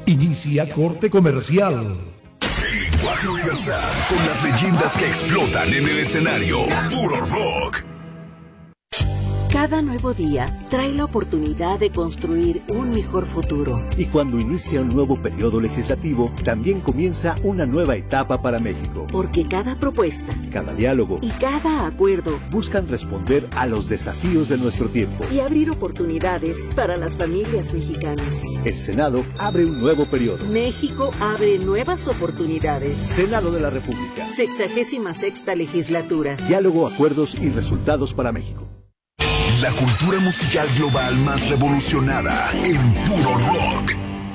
Inicia corte comercial. El lenguaje universal con las leyendas que explotan en el escenario. Puro rock. Cada nuevo día trae la oportunidad de construir un mejor futuro. Y cuando inicia un nuevo periodo legislativo, también comienza una nueva etapa para México. Porque cada propuesta, cada diálogo y cada acuerdo buscan responder a los desafíos de nuestro tiempo y abrir oportunidades para las familias mexicanas. El Senado abre un nuevo periodo. México abre nuevas oportunidades. Senado de la República. 66ª legislatura. Diálogo, acuerdos y resultados para México. La cultura musical global más revolucionada en Puro Rock.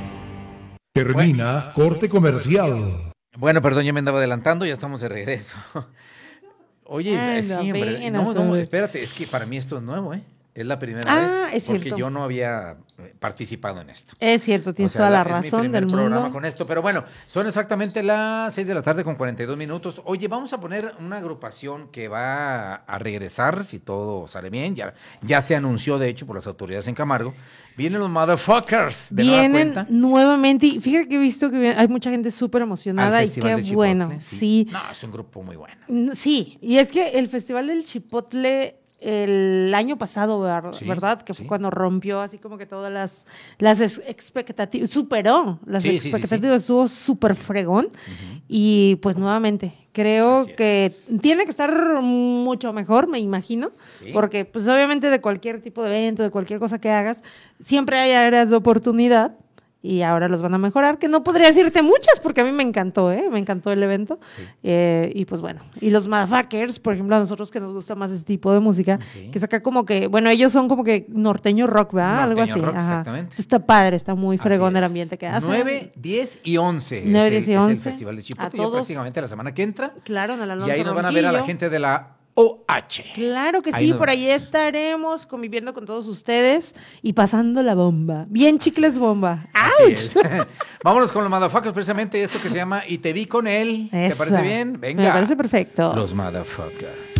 Termina corte comercial. Bueno, perdón, ya me andaba adelantando, ya estamos de regreso. Oye, sí, hombre, no, espérate, es que para mí esto es nuevo, ¿eh? Es la primera vez, es porque cierto. yo no había participado en esto. Es cierto, tienes toda la razón del mundo. Es mi primer programa mundo. con esto, pero bueno, son exactamente las 6 de la tarde con 42 minutos. Oye, vamos a poner una agrupación que va a regresar, si todo sale bien, ya se anunció, de hecho, por las autoridades en Camargo. Vienen los Motherfuckers, de nueva Vienen cuenta. nuevamente, y fíjate que he visto que hay mucha gente súper emocionada y Festival qué de bueno, Chipotle, sí. No, es un grupo muy bueno. Sí, y es que el Festival del Chipotle el año pasado, ¿verdad? Que fue cuando rompió así como que todas las expectativas, superó las expectativas, estuvo súper fregón. Y pues nuevamente, creo que tiene que estar mucho mejor, me imagino, porque pues obviamente de cualquier tipo de evento, de cualquier cosa que hagas, siempre hay áreas de oportunidad. Y ahora los van a mejorar, que no podría decirte muchas, porque a mí me encantó, me encantó el evento. Y pues bueno, y los Motherfuckers, por ejemplo, a nosotros que nos gusta más ese tipo de música, que saca como que, bueno, ellos son como que norteño rock, ¿verdad? Algo así. Rock, exactamente. Está padre, está muy fregón el ambiente que hacen. 9, 10 y 11 9, 10 y 11. es el Festival de Chipotle, ya prácticamente la semana que entra. Claro, en el Alonso Y ahí nos van a Ronquillo. ver a la gente de la OH. Claro que sí, por ahí estaremos conviviendo con todos ustedes y pasando la bomba. Bien chicles bomba. ¡Auch! Vámonos con los Motherfuckers, precisamente esto que se llama Y te vi con él. ¿Te parece bien? Venga. Me parece perfecto. Los Motherfuckers.